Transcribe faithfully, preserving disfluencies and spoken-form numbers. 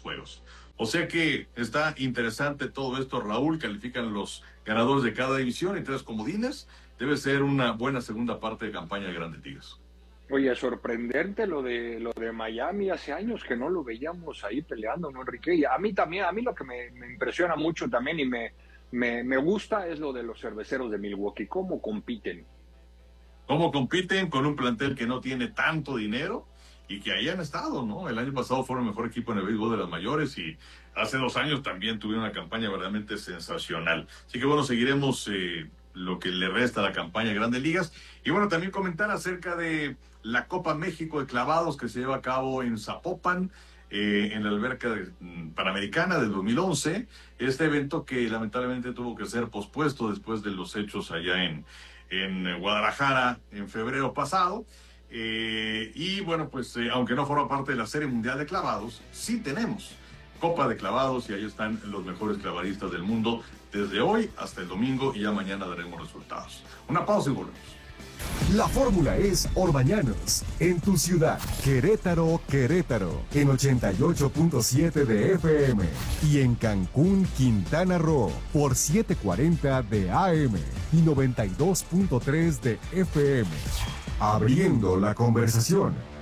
juegos. O sea que está interesante todo esto, Raúl. Califican los ganadores de cada división y tres comodines. Debe ser una buena segunda parte de campaña de Grandes Ligas. Oye, sorprendente lo de lo de Miami, hace años que no lo veíamos ahí peleando, ¿no, Enrique? Y a mí también, a mí lo que me, me impresiona mucho también y me, me, me gusta es lo de los cerveceros de Milwaukee, cómo compiten. Cómo compiten con un plantel que no tiene tanto dinero y que ahí han estado, ¿no? El año pasado fueron el mejor equipo en el béisbol de las mayores y hace dos años también tuvieron una campaña verdaderamente sensacional. Así que bueno, seguiremos eh, lo que le resta a la campaña de Grandes Ligas. Y bueno, también comentar acerca de la Copa México de Clavados que se lleva a cabo en Zapopan, eh, en la alberca de, mm, panamericana del dos mil once. Este evento que lamentablemente tuvo que ser pospuesto después de los hechos allá en, en Guadalajara en febrero pasado. Eh, y bueno, pues eh, aunque no forma parte de la Serie Mundial de Clavados, sí tenemos Copa de Clavados y ahí están los mejores clavadistas del mundo desde hoy hasta el domingo y ya mañana daremos resultados. Una pausa y volvemos. La fórmula es Orbañanos, en tu ciudad, Querétaro, Querétaro, en ochenta y ocho punto siete de F M y en Cancún, Quintana Roo, por setecientos cuarenta de A M y noventa y dos punto tres de F M. Abriendo la conversación.